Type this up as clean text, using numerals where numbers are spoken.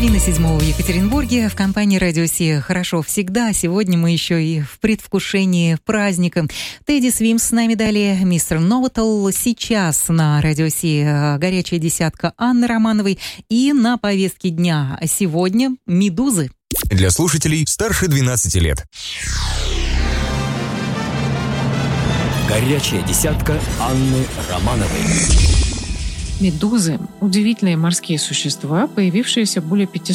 Половина седьмого в Екатеринбурге. В компании «Радио Си» хорошо всегда. Сегодня мы еще и в предвкушении праздника. Тедди Свимс с нами далее. Мистер Новотл. Сейчас на «Радио Си» горячая десятка Анны Романовой. И на повестке дня сегодня «Медузы». Для слушателей старше 12 лет. Горячая десятка Анны Романовой. Медузы – удивительные морские существа, появившиеся более 500